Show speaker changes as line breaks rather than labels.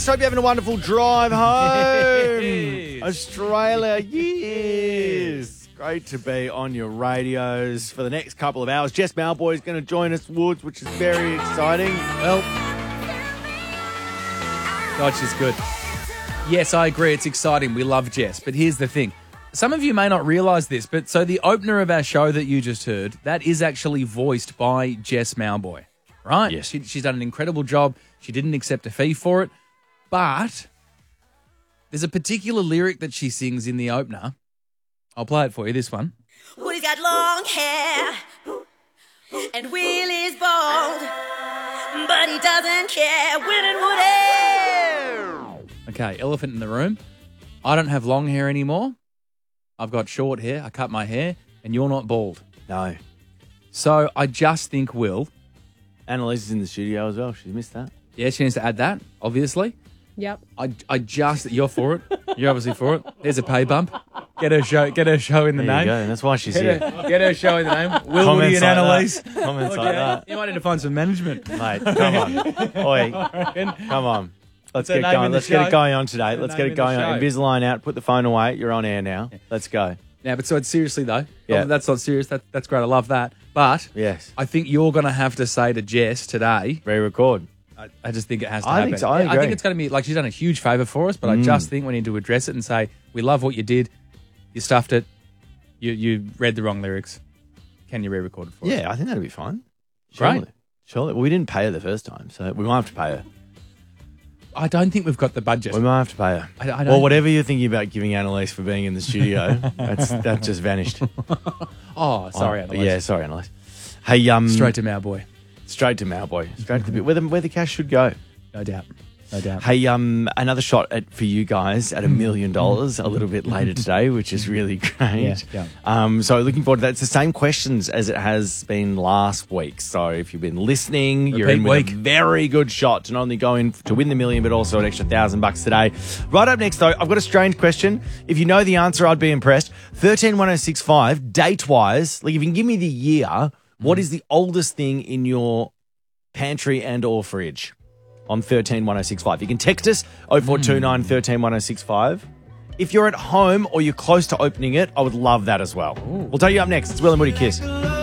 Jess. Hope you're having a wonderful drive home.
Yes.
Australia, yes. Great to be on your radios for the next couple of hours. Jess Mauboy is going to join us, Woods, which is very exciting.
Well, God, she's good. Yes, I agree. It's exciting. We love Jess. But here's the thing. Some of you may not realise this, but so the opener of our show that you just heard, that is actually voiced by Jess Mauboy, right?
Yes.
She's done an incredible job. She didn't accept a fee for it. But there's a particular lyric that she sings in the opener. I'll play it for you, this one.
Woody's got long hair and Will is bald, but he doesn't care. Will and Woody.
Okay, elephant in the room. I don't have long hair anymore. I've got short hair. I cut my hair, and you're not bald.
No.
So I just think Will.
Annalise is in the studio as well. She's missed that.
Yeah, she needs to add that, obviously.
Yep.
I just, you're for it. You're obviously for it. There's a pay bump. Get her show in the
There
name.
you go. That's why she's here.
Get her show in the name. Will,
Comments
Woody, and
like
Annalise.
that. Comments like that.
You might need to find some management.
Mate, come on. Oi, come on. Let's
her
get
name
going.
in the
Let's get
show?
it going on today.
Her
Let's
name
get
in
it
the
going on.
show.
Invisalign out. Put the phone away. You're on air now. Let's go.
Now, but so it's seriously though.
Yeah.
Oh, that's not serious. That's great. I love that. But
Yes.
I think you're going to have to say to Jess today.
Re-record.
I just think it has to
I
happen.
think so. I
think
agree.
it's going to be like she's done a huge favour for us, but I just think we need to address it and say we love what you did. You stuffed it. You read the wrong lyrics. Can you re-record it for us?
Yeah, I think that'd be fine.
Great.
Surely. Well, we didn't pay her the first time, so we might have to pay her.
I don't think we've got the budget.
We might have to pay her.
I don't-
Well, whatever you're thinking about giving Annalise for being in the studio, that just vanished.
Oh, sorry, Annalise.
Yeah, sorry, Annalise. Hey,
Straight to Mauboy.
straight to Mauboy. Straight to the bit where the cash should go.
No doubt. No doubt.
Hey, another shot for you guys at $1 million a little bit later today, which is really great.
Yeah.
So looking forward to that. It's the same questions as it has been last week. So if you've been listening, you're in with
week.
a very good shot to not only go in to win the $1 million, but also an extra $1,000 today. Right up next, though, I've got a strange question. If you know the answer, I'd be impressed. 131065, date-wise, like if you can give me the year, what is the oldest thing in your pantry and or fridge? On 131065. You can text us 0429 131065. If you're at home or you're close to opening it, I would love that as well. We'll tell you up next. It's Will and Woody Kiss.